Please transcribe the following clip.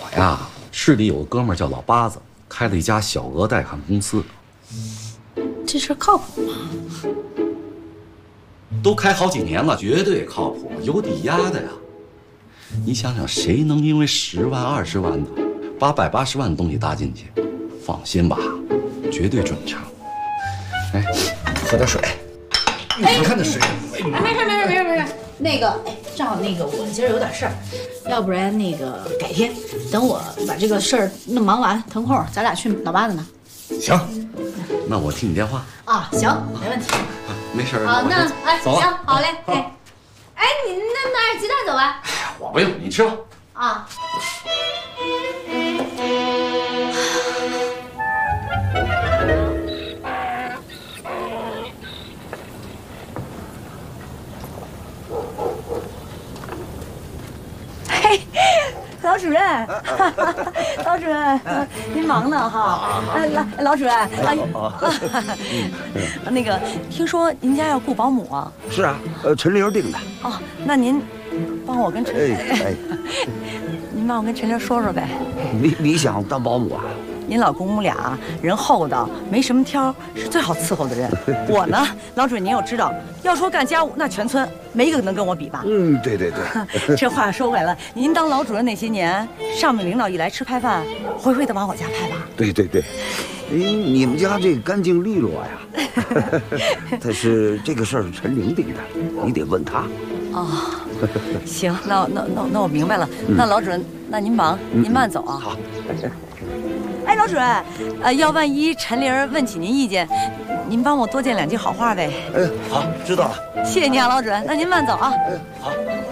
我呀，市里有个哥们儿叫老八子，开了一家小额贷款公司。 这事靠谱吗？ 都开好几年了，绝对靠谱，有抵押的呀。你想想，谁能因为10万、20万的，把180万的东西搭进去？放心吧，绝对准成。哎，喝点水。你看这水。 没事。那个，哎，正好那个我今儿有点事儿，要不然那个改天，等我把这个事儿弄忙完，腾空咱俩去老八子那。 行，那我听你电话。 啊，行，没问题。 没事啊，那哎， 走了。 行，好嘞。哎，你拿点鸡蛋走吧。 哎呀，我不用，你吃吧。 啊。 嘿，老主任，老主任，您忙呢哈？老主任，那个听说您家要雇保姆啊？ 是啊，陈玲定的。 哦，那您帮我跟陈，您帮我跟陈玲说说呗。 你想当保姆啊？ 您老公母俩人厚道，没什么挑，是最好伺候的人。我呢，老主任您又知道，要说干家务，那全村没一个能跟我比吧？ 嗯，对。 这话说回来，您当老主任那些年，上面领导一来吃派饭，回回的往我家派吧？ 对。哎，你们家这干净利落呀。但是这个事儿是陈玲定的，你得问她。 哦，行，那我明白了。那老主任，那您忙，您慢走啊。 好。 哎，老主任，要万一陈玲问起您意见，您帮我多见2句好话呗。 好，知道了。 谢谢您啊，老主任。那您慢走啊。 好。